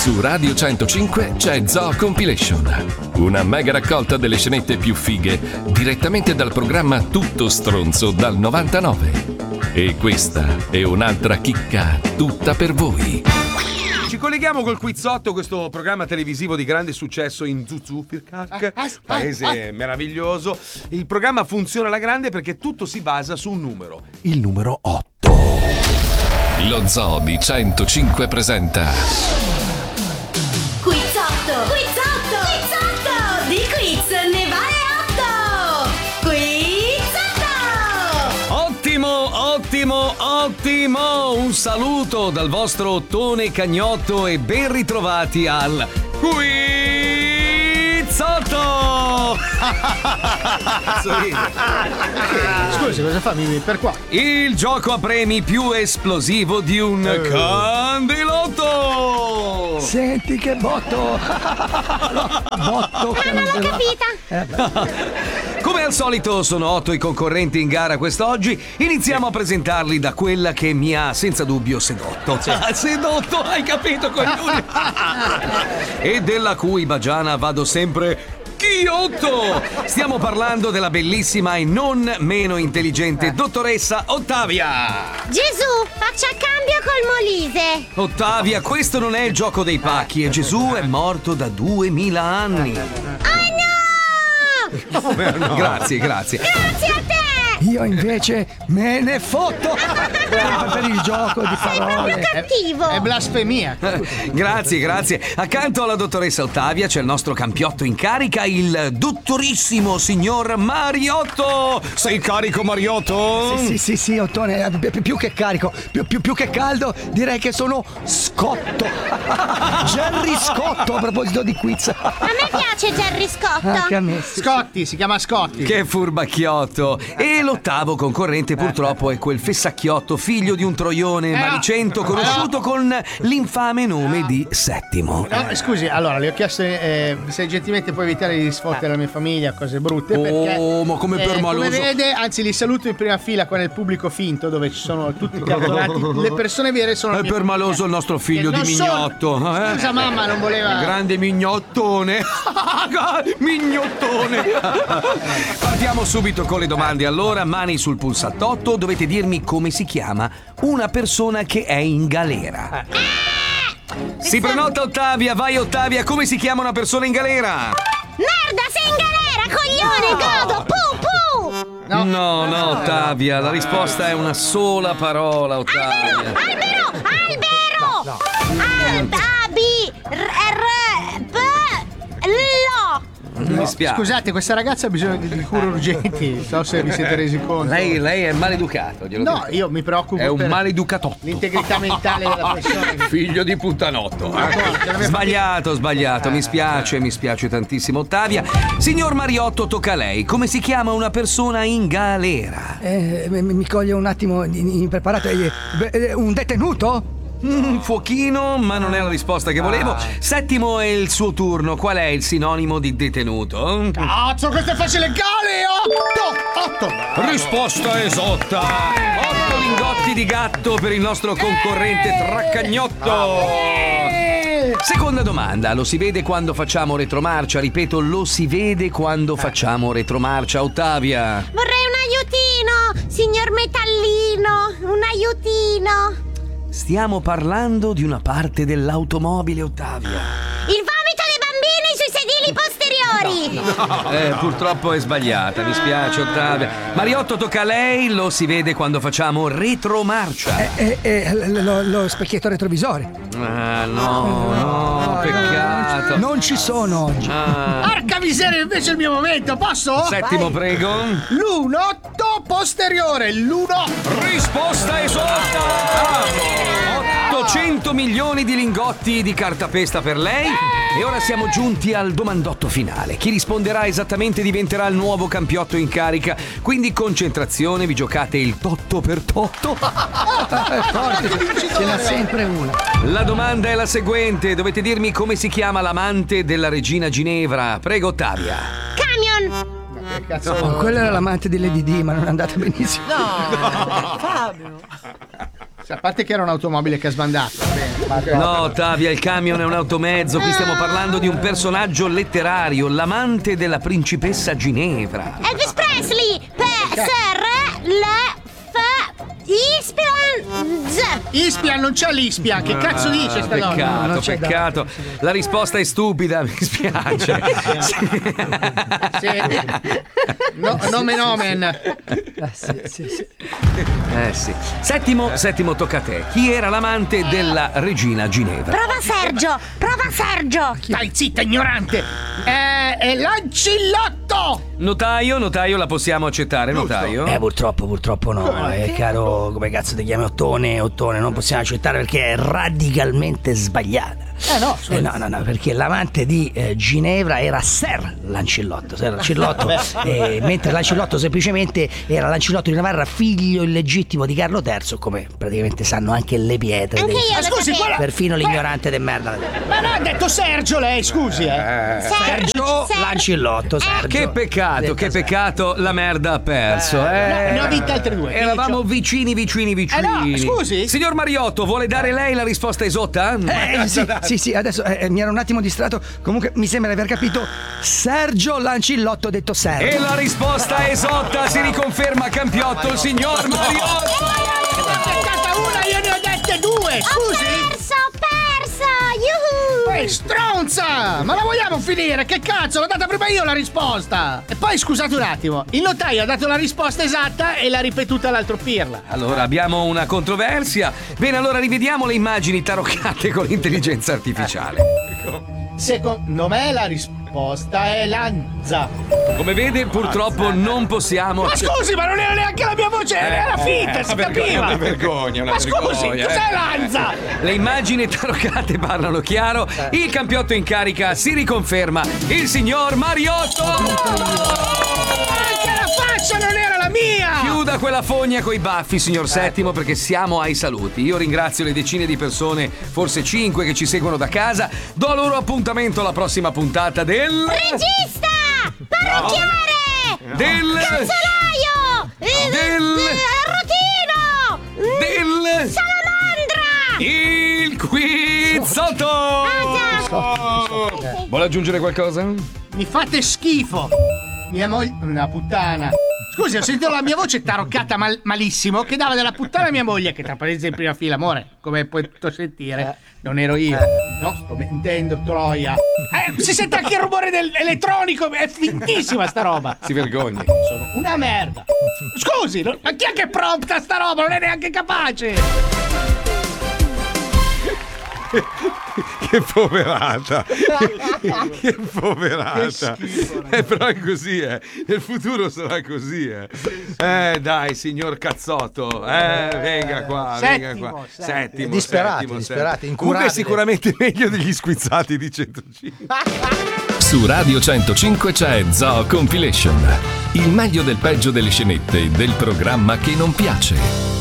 Su Radio 105 c'è Zoo Compilation, una mega raccolta delle scenette più fighe direttamente dal programma Tutto Stronzo dal 99. E questa è un'altra chicca tutta per voi. Ci colleghiamo col Quizzotto, questo programma televisivo di grande successo in Zuzuffirkak, paese meraviglioso. Il programma funziona alla grande perché tutto si basa su un numero, il numero 8. Lo Zoo di 105 presenta Quizzotto! Quizzotto! Quizzotto! Di quiz ne vale 8! Quizzotto! Ottimo! Un saluto dal vostro Ottone Cagnotto e ben ritrovati al Quizzotto! Scusi, cosa fa? Per qua? Il gioco a premi più esplosivo di un candilotto! Senti che botto! Botto Non l'ho capita! Come al solito sono 8 i concorrenti in gara quest'oggi. Iniziamo a presentarli da quella che mi ha senza dubbio sedotto. Sedotto, hai capito, coglione? E della cui bagiana vado sempre Chiotto! Stiamo parlando della bellissima e non meno intelligente dottoressa Ottavia! Gesù, faccia cambio col Molise! Ottavia, questo non è il gioco dei pacchi e Gesù è morto da 2000 anni. Oh no! Grazie. Grazie a te! Io invece me ne fotto per il gioco di Sei parole. proprio cattivo! È blasfemia. Grazie. Accanto alla dottoressa Ottavia c'è il nostro campiotto in carica, il dottorissimo signor Mariotto. Sei carico, Mariotto? Sì, Ottone, più che carico, più che caldo, direi che sono scotto. Jerry Scotto, a proposito di quiz. A me piace Jerry Scotto! Anche a me. Scotti, si chiama Scotti. Che furbacchiotto. E l'ottavo concorrente purtroppo è quel fessacchiotto, figlio di un troione maricento, conosciuto con l'infame nome di Settimo. No, scusi, allora le ho chiesto se gentilmente puoi evitare di sfottere la mia famiglia, cose brutte, perché ma come permaloso. come vede, anzi li saluto in prima fila qua nel pubblico finto dove ci sono tutti cartonati. Le persone vere sono È permaloso il nostro figlio di Mignotto. Scusa mamma, non voleva. Grande mignottone. Mignottone. Partiamo subito con le domande. Allora, mani sul pulsantotto, dovete dirmi come si chiama una persona che è in galera. Si prenota Ottavia, vai Ottavia, come si chiama una persona in galera? Merda, sei in galera, coglione, godo, pu! No, Ottavia, la risposta è una sola parola, Ottavia. Albero! Lo! Mi spiace. Scusate, questa ragazza ha bisogno di cure urgenti. Non so se vi siete resi conto. Lei è maleducato, glielo No, dico. io mi preoccupo È un per maleducatotto. l'integrità mentale della persona. Figlio di puttanotto. Sbagliato, mi spiace tantissimo, Ottavia. Signor Mariotto, tocca a lei. Come si chiama una persona in galera? Mi coglie un attimo impreparato. Un detenuto? Fuochino, ma non è la risposta che volevo. Settimo è il suo turno. Qual è il sinonimo di detenuto? Cazzo, questo è facile legale! 8! Risposta esotta. 8 lingotti di gatto per il nostro concorrente Traccagnotto. Seconda domanda. Lo si vede quando facciamo retromarcia? Ripeto, lo si vede quando facciamo retromarcia, Ottavia. Vorrei un aiutino, signor Metallino, un aiutino. Stiamo parlando di una parte dell'automobile, Ottavia. Il vomito dei bambini sui sedili posteriori. Purtroppo è sbagliata, mi spiace, Ottavia. Mariotto, tocca a lei, lo si vede quando facciamo retromarcia. Lo specchietto retrovisore. No, peccato. Non ci sono oggi. Porca miseria, invece è il mio momento, posso? Settimo, prego. L'1-8 posteriore, l'1. Risposta esatta! 800 milioni di lingotti di cartapesta per lei. E ora siamo giunti al domandotto finale. Chi risponderà esattamente diventerà il nuovo campiotto in carica. Quindi concentrazione, vi giocate il totto per totto. Ce n'ha sempre una. La domanda è la seguente. Dovete dirmi come si chiama l'amante della regina Ginevra. Prego, Ottavia. Camion. Quella era l'amante di Lady Di, ma non è andata benissimo. No, Fabio. A parte che era un'automobile che ha sbandato. No, Tavia, il camion è un automezzo. Qui stiamo parlando di un personaggio letterario, l'amante della principessa Ginevra. Elvis Presley, Sir, Ispia, non c'è l'Ispia. Che cazzo dice sta donna? Peccato. La risposta è stupida, mi spiace. No, nomen. Sì. Settimo, tocca a te. Chi era l'amante della regina Ginevra? Prova Sergio. Stai zitta, ignorante. È Lancillotto. Notaio, la possiamo accettare, notaio? Purtroppo no. Caro, come cazzo ti chiami Ottone, non possiamo accettare perché è radicalmente sbagliata. No, perché l'amante di Ginevra era Ser Lancillotto, mentre Lancillotto semplicemente era Lancillotto di Navarra, figlio illegittimo di Carlo III, come praticamente sanno anche le pietre. Anche io scusi, perfino l'ignorante de merda. Ma no, ha detto Sergio lei, scusi. Sergio Lancillotto, Sergio. Che peccato, la merda ha perso. Ne ho vinte altre due. Eravamo vicini. No, scusi? Signor Mariotto, vuole dare lei la risposta esotta? Sì, adesso mi ero un attimo distratto. Comunque mi sembra di aver capito Sergio Lancillotto detto Sergio. E la risposta esotta si riconferma campiotto il signor Mariotto. Una, io ne ho dette due, scusi. Ho perso, yuhu! Stronza! Ma la vogliamo finire? Che cazzo? L'ho data prima io la risposta! E poi scusate un attimo, il notaio ha dato la risposta esatta e l'ha ripetuta l'altro pirla. Allora abbiamo una controversia. Bene, allora rivediamo le immagini taroccate con l'intelligenza artificiale. Secondo me la risposta è Lanza. Come vede, purtroppo non possiamo. Ma scusi, ma non era neanche la mia voce, era finta, si capiva. Una vergogna. Ma scusi, cos'è Lanza? Le immagini taroccate parlano chiaro. Il campiotto in carica si riconferma il signor Mariotto. Anche la faccia non era la mia! Chiuda quella fogna coi baffi, signor Settimo, perché siamo ai saluti. Io ringrazio le decine di persone, forse 5, che ci seguono da casa. Do loro appuntamento alla prossima puntata del Regista! Parrucchiere! Del Calzolaio! Rotino! Salamandra! Il Quizzotto! Vuole aggiungere qualcosa? Mi fate schifo! Mia moglie. Una puttana. Scusi, ho sentito la mia voce taroccata malissimo che dava della puttana a mia moglie, che tra parentesi in prima fila, amore, come puoi sentire, non ero io. No, sto mentendo, troia. Si sente anche il rumore dell'elettronico, è fintissima sta roba. Si vergogni. Sono una merda. Scusi, ma chi è che prompta sta roba? Non è neanche capace. Che poverata. Che poverata. Però è così, nel futuro sarà così, dai, signor Cazzotto, venga qua, Settimo, disperati, incurabili. incurabili. Comunque sicuramente meglio degli squizzati di 105. Su Radio 105 c'è Zoo Compilation, il meglio del peggio delle scenette del programma che non piace.